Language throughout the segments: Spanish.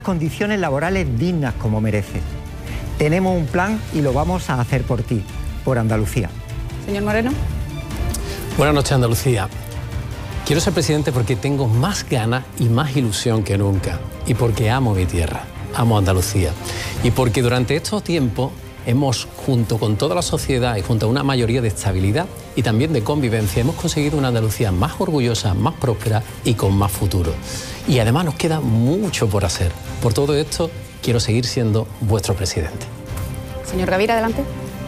condiciones laborales dignas como mereces. Tenemos un plan y lo vamos a hacer por ti, por Andalucía. Señor Moreno. Buenas noches, Andalucía. Quiero ser presidente porque tengo más ganas y más ilusión que nunca. Y porque amo mi tierra, amo Andalucía. Y porque durante estos tiempos hemos, junto con toda la sociedad y junto a una mayoría de estabilidad y también de convivencia, hemos conseguido una Andalucía más orgullosa, más próspera y con más futuro. Y además nos queda mucho por hacer. Por todo esto, quiero seguir siendo vuestro presidente. Señor Gavira, adelante.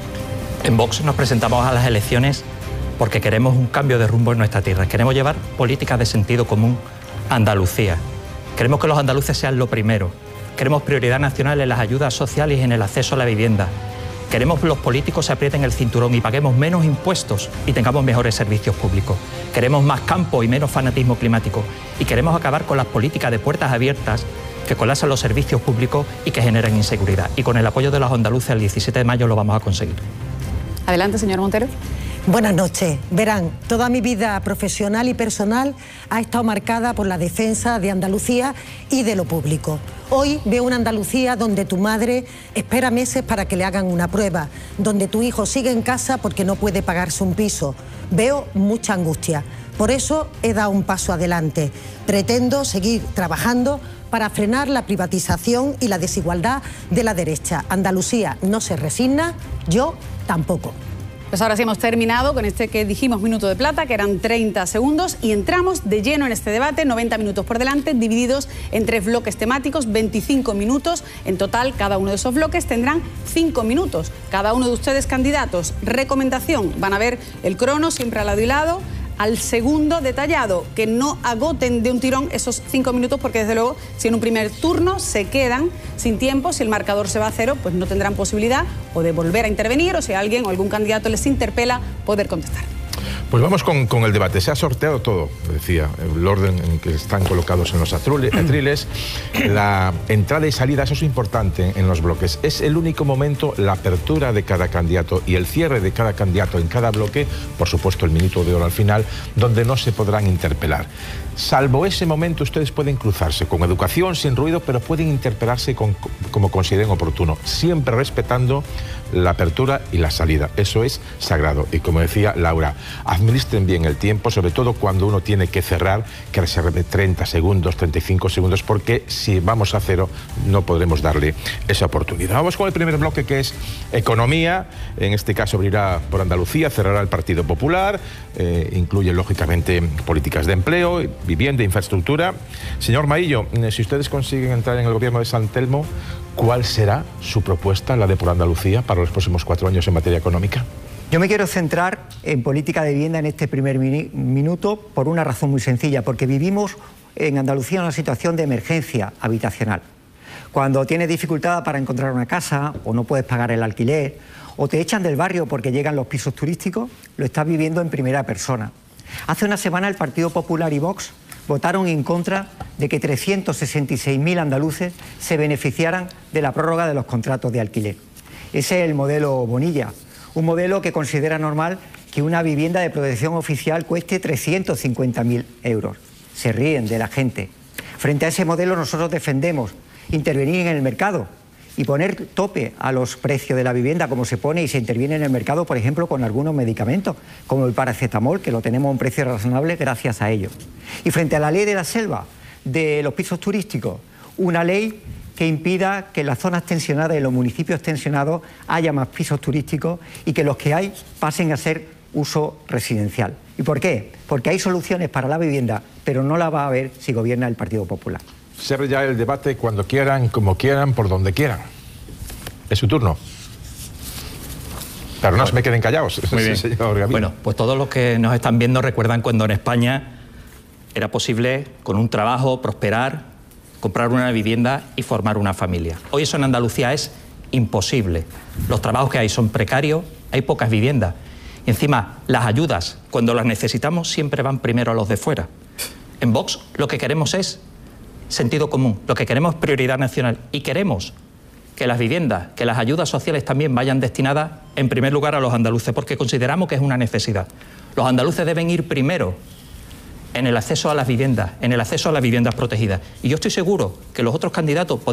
En Vox nos presentamos a las elecciones porque queremos un cambio de rumbo en nuestra tierra. Queremos llevar políticas de sentido común a Andalucía. Queremos que los andaluces sean lo primero. Queremos prioridad nacional en las ayudas sociales y en el acceso a la vivienda. Queremos que los políticos se aprieten el cinturón y paguemos menos impuestos y tengamos mejores servicios públicos. Queremos más campo y menos fanatismo climático. Y queremos acabar con las políticas de puertas abiertas que colapsan los servicios públicos y que generan inseguridad. Y con el apoyo de los andaluces el 17 de mayo lo vamos a conseguir. Adelante, señor Montero. Buenas noches. Verán, toda mi vida profesional y personal ha estado marcada por la defensa de Andalucía y de lo público. Hoy veo una Andalucía donde tu madre espera meses para que le hagan una prueba, donde tu hijo sigue en casa porque no puede pagarse un piso. Veo mucha angustia. Por eso he dado un paso adelante. Pretendo seguir trabajando para frenar la privatización y la desigualdad de la derecha. Andalucía no se resigna, yo tampoco. Pues ahora sí hemos terminado con este que dijimos minuto de plata, que eran 30 segundos, y entramos de lleno en este debate, 90 minutos por delante, divididos en 3 bloques temáticos, 25 minutos. En total, cada uno de esos bloques tendrán 5 minutos. Cada uno de ustedes, candidatos, recomendación, van a ver el crono siempre al lado y lado, al segundo detallado, que no agoten de un tirón esos 5 minutos, porque desde luego si en un primer turno se quedan sin tiempo, si el marcador se va a cero, pues no tendrán posibilidad o de volver a intervenir, o si alguien o algún candidato les interpela, poder contestar. Pues vamos con el debate. Se ha sorteado todo, decía, el orden en que están colocados en los atriles, la entrada y salida, eso es importante en los bloques. Es el único momento, la apertura de cada candidato y el cierre de cada candidato en cada bloque, por supuesto el minuto de oro al final, donde no se podrán interpelar. Salvo ese momento, ustedes pueden cruzarse con educación, sin ruido, pero pueden interpelarse como consideren oportuno, siempre respetando la apertura y la salida. Eso es sagrado. Y como decía Laura, administren bien el tiempo, sobre todo cuando uno tiene que cerrar, que reserve 30 segundos, 35 segundos, porque si vamos a cero no podremos darle esa oportunidad. Vamos con el primer bloque, que es economía. En este caso abrirá por Andalucía, cerrará el Partido Popular, incluye lógicamente políticas de empleo, vivienda, infraestructura. Señor Maillo, si ustedes consiguen entrar en el gobierno de San Telmo, ¿cuál será su propuesta, la de Por Andalucía, para los próximos 4 años en materia económica? Yo me quiero centrar en política de vivienda en este primer minuto por una razón muy sencilla, porque vivimos en Andalucía una situación de emergencia habitacional. Cuando tienes dificultad para encontrar una casa o no puedes pagar el alquiler o te echan del barrio porque llegan los pisos turísticos, lo estás viviendo en primera persona. Hace una semana el Partido Popular y Vox votaron en contra de que 366.000 andaluces se beneficiaran de la prórroga de los contratos de alquiler. Ese es el modelo Bonilla, un modelo que considera normal que una vivienda de protección oficial cueste 350.000 euros. Se ríen de la gente. Frente a ese modelo nosotros defendemos intervenir en el mercado y poner tope a los precios de la vivienda, como se pone y se interviene en el mercado, por ejemplo, con algunos medicamentos, como el paracetamol, que lo tenemos a un precio razonable gracias a ello. Y frente a la ley de la selva, de los pisos turísticos, una ley que impida que en las zonas tensionadas y en los municipios tensionados haya más pisos turísticos y que los que hay pasen a ser uso residencial. ¿Y por qué? Porque hay soluciones para la vivienda, pero no la va a haber si gobierna el Partido Popular. Se abre ya el debate cuando quieran, como quieran, por donde quieran. Es su turno. Pero no se me queden callados. Muy bien. Señor bueno, pues todos los que nos están viendo recuerdan cuando en España era posible, con un trabajo, prosperar, comprar una vivienda y formar una familia. Hoy eso en Andalucía es imposible. Los trabajos que hay son precarios, hay pocas viviendas. Y encima, las ayudas, cuando las necesitamos, siempre van primero a los de fuera. En Vox lo que queremos es sentido común, lo que queremos es prioridad nacional y queremos que las viviendas, que las ayudas sociales también vayan destinadas en primer lugar a los andaluces, porque consideramos que es una necesidad. Los andaluces deben ir primero en el acceso a las viviendas, en el acceso a las viviendas protegidas. Y yo estoy seguro que los otros candidatos